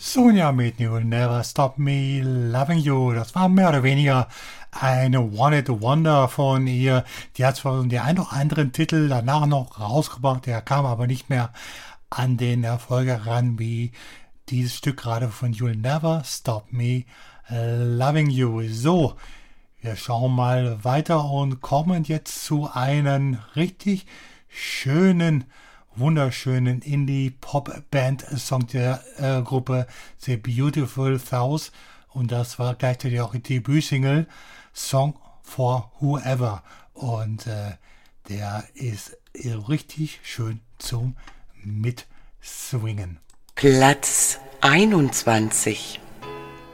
Sonja mit You'll Never Stop Me Loving You. Das war mehr oder weniger eine One-Hit Wonder von ihr. Die hat zwar den einen oder anderen Titel danach noch rausgebracht, der kam aber nicht mehr an den Erfolg heran wie dieses Stück gerade von You'll Never Stop Me Loving You. So, wir schauen mal weiter und kommen jetzt zu einem richtig schönen, wunderschönen Indie-Pop-Band-Song der Gruppe The Beautiful South, und das war gleichzeitig auch die Debütsingle Song for Whoever, und der ist richtig schön zum Mitswingen. Platz 21.